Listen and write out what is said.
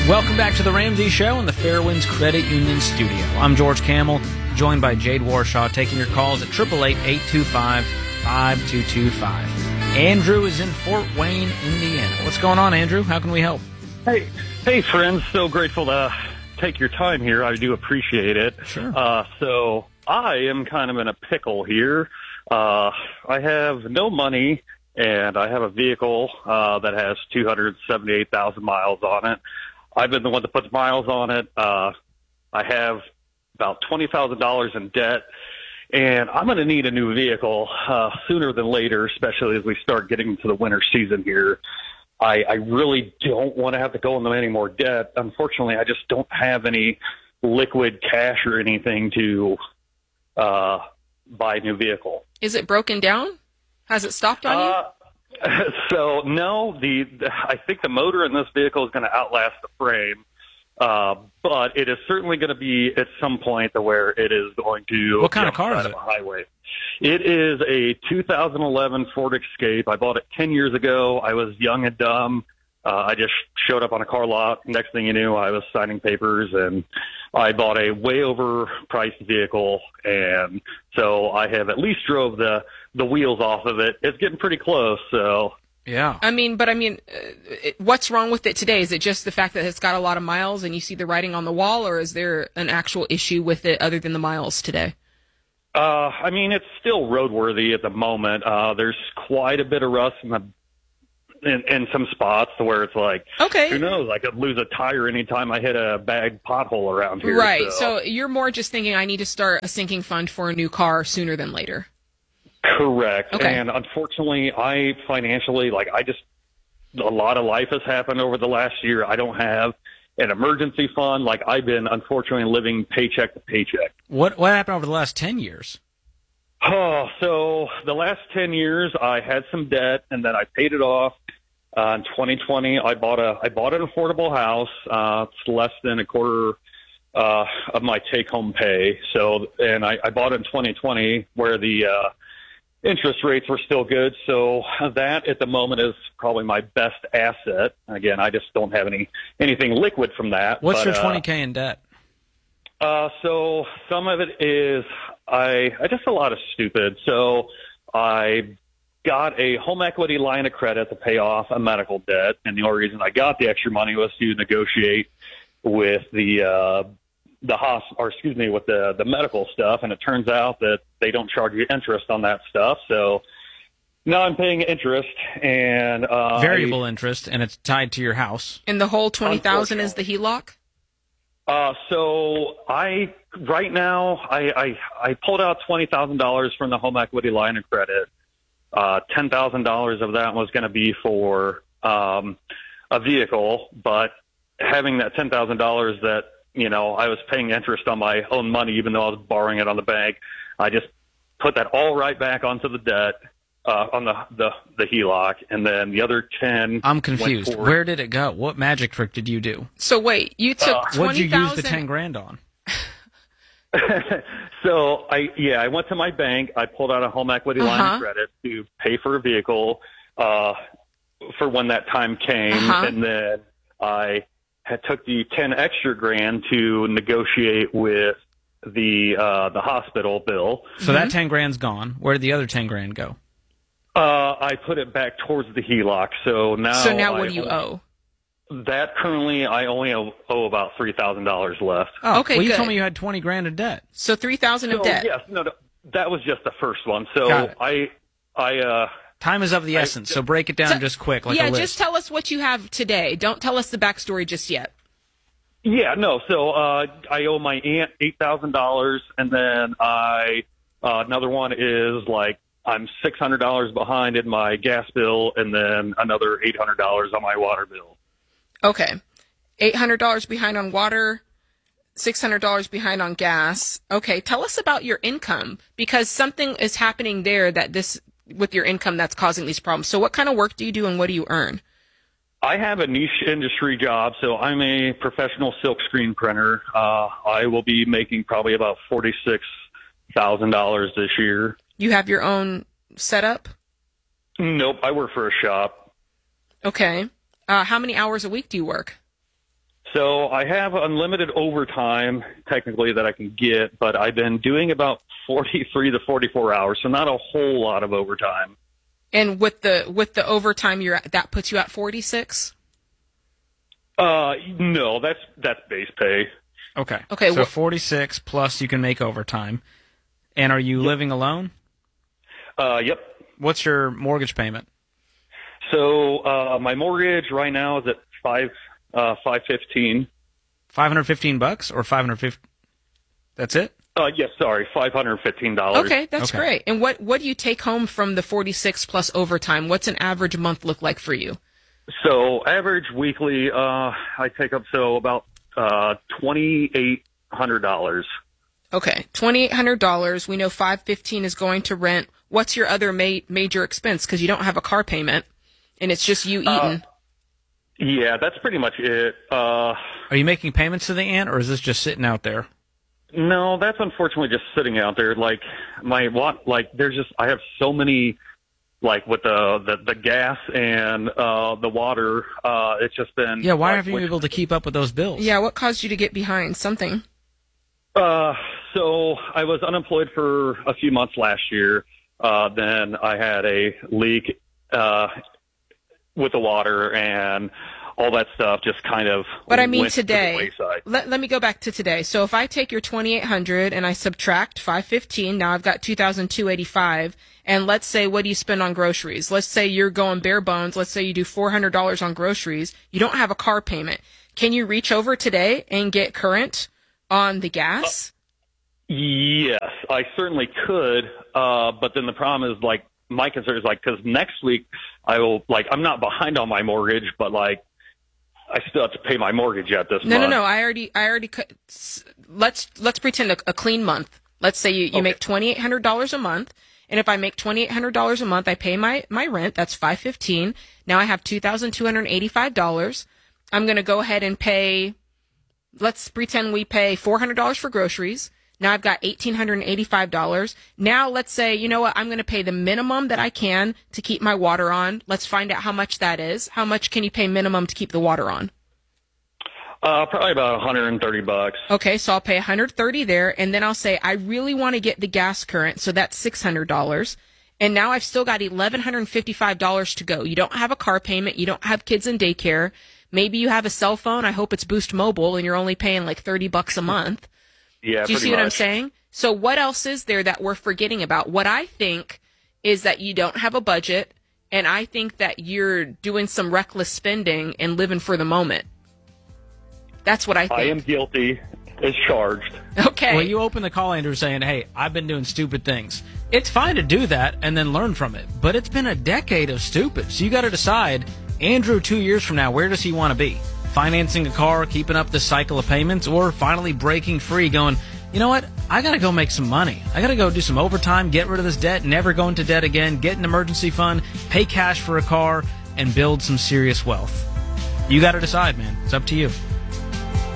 Welcome back to the Ramsey Show in the Fairwinds Credit Union studio. I'm George Camel, joined by Jade Warshaw, taking your calls at 888-825-5225. Andrew is in Fort Wayne, Indiana. What's going on, Andrew? How can we help? Hey, friends. So grateful to take your time here. I do appreciate it. Sure. So I am kind of in a pickle here. I have no money, and I have a vehicle that has 278,000 miles on it. I've been the one that puts miles on it. I have about $20,000 in debt, and I'm going to need a new vehicle sooner than later, especially as we start getting into the winter season here. I really don't want to have to go into any more debt. Unfortunately, I just don't have any liquid cash or anything to buy a new vehicle. Is it broken down? Has it stopped on you? So no, I think the motor in this vehicle is going to outlast the frame, but it is certainly going to be at some point to where it is going to. What kind of car is it? A highway. It is a 2011 Ford Escape. I bought it 10 years ago. I was young and dumb. I just showed up on a car lot. Next thing you knew, I was signing papers, and I bought a way overpriced vehicle. And so I have at least drove the wheels off of it. It's getting pretty close. So yeah. What's wrong with it today? Is it just the fact that it's got a lot of miles and you see the writing on the wall, or is there an actual issue with it other than the miles today? It's still roadworthy at the moment. There's quite a bit of rust in some spots to where it's like, okay, who knows? I could lose a tire anytime I hit a bag pothole around here. Right. So you're more just thinking I need to start a sinking fund for a new car sooner than later. Correct. Okay. And unfortunately, a lot of life has happened over the last year. I don't have an emergency fund. I've been unfortunately living paycheck to paycheck. What happened over the last 10 years? Oh, so the last 10 years I had some debt, and then I paid it off. In 2020, I bought an affordable house. It's less than a quarter of my take-home pay. So, and I bought it in 2020 where the interest rates were still good. So that at the moment is probably my best asset. Again, I just don't have anything liquid from that. What's your $20K in debt? So some of it is I just a lot of stupid. So I got a home equity line of credit to pay off a medical debt, and the only reason I got the extra money was to negotiate with the medical stuff, and it turns out that they don't charge you interest on that stuff. So now I'm paying interest and variable interest, and it's tied to your house. And the whole $20,000 is the HELOC? So right now I pulled out $20,000 from the home equity line of credit. $10,000 of that was going to be for a vehicle, but having that $10,000 that, I was paying interest on my own money, even though I was borrowing it on the bank, I just put that all right back onto the debt, on the HELOC, and then the other 10. I'm confused. Where did it go? What magic trick did you do? So wait, you took $20,000. What did you use the $10,000 on? So I went to my bank. I pulled out a home equity line of credit to pay for a vehicle for when that time came, and then I took the 10 extra grand to negotiate with the hospital bill. So that 10 grand's gone. Where did the other 10 grand go? I put it back towards the HELOC. So now what do you owe? That currently I only owe about $3,000 left. Oh, okay. Well, you good. told me you had 20 grand of debt. So $3,000 of debt. Yes, no, that was just the first one. So time is of the essence. So break it down just quick, like a list. Just tell us what you have today. Don't tell us the backstory just yet. Yeah, no. So I owe my aunt $8,000, and then another one is I'm $600 behind in my gas bill, and then another $800 on my water bill. Okay. $800 behind on water, $600 behind on gas. Okay, tell us about your income, because something is happening there with your income that's causing these problems. So what kind of work do you do and what do you earn? I have a niche industry job, so I'm a professional silk screen printer. I will be making probably about $46,000 this year. You have your own setup? Nope, I work for a shop. Okay. How many hours a week do you work? So I have unlimited overtime, technically, that I can get, but I've been doing about 43 to 44 hours, so not a whole lot of overtime. And with the overtime, that puts you at 46? No, that's base pay. Okay. Okay. So 46 plus you can make overtime. And are you living alone? Yep. What's your mortgage payment? So my mortgage right now is at $515. $515 or $550? That's it? Yes, sorry, $515. Okay, that's great. And what do you take home from the 46 plus overtime? What's an average month look like for you? So average weekly, I take up about $2,800. Okay, $2,800. We know $515 is going to rent. What's your other major expense? Because you don't have a car payment, and it's just you eating. Yeah, that's pretty much it. Are you making payments to the aunt, or is this just sitting out there? No, that's unfortunately just sitting out there. Like I have so many, like with the gas and the water. It's just been. Yeah, why haven't you been able to keep up with those bills? Yeah, what caused you to get behind? Something. So I was unemployed for a few months last year. Then I had a leak with the water, and all that stuff just kind of. But I mean, went today. to the wayside. Let me go back to today. So if I take your $2,800 and I subtract $515, now I've got $2,285. And let's say, what do you spend on groceries? Let's say you're going bare bones. Let's say you do $400 on groceries. You don't have a car payment. Can you reach over today and get current on the gas? Yes, I certainly could. But then the problem is, like, my concern is, like, because next week I will, like, I'm not behind on my mortgage, but, like, I still have to pay my mortgage at this month. No. I already. Let's pretend a clean month. Let's say you make $2,800 a month, and if I make $2,800 a month, I pay my rent. That's $515. Now I have $2,285. I'm going to go ahead and pay. Let's pretend we pay $400 for groceries. Now I've got $1,885. Now let's say, you know what, I'm going to pay the minimum that I can to keep my water on. Let's find out how much that is. How much can you pay minimum to keep the water on? Probably about $130. Okay, so I'll pay $130 there, and then I'll say I really want to get the gas current, so that's $600. And now I've still got $1,155 to go. You don't have a car payment. You don't have kids in daycare. Maybe you have a cell phone. I hope it's Boost Mobile, and you're only paying like $30 a month. Yeah, do you see what I'm saying? So what else is there that we're forgetting about? What I think is that you don't have a budget, and I think that you're doing some reckless spending and living for the moment. That's what I think. I am guilty as charged. Okay. Well, you open the call, Andrew, saying, hey, I've been doing stupid things. It's fine to do that and then learn from it, but it's been a decade of stupid. So you got to decide, Andrew, 2 years from now, where does he want to be? Financing a car, keeping up this cycle of payments, or finally breaking free, going, you know what, I got to go make some money. I got to go do some overtime, get rid of this debt, never go into debt again, get an emergency fund, pay cash for a car, and build some serious wealth. You got to decide, man. It's up to you.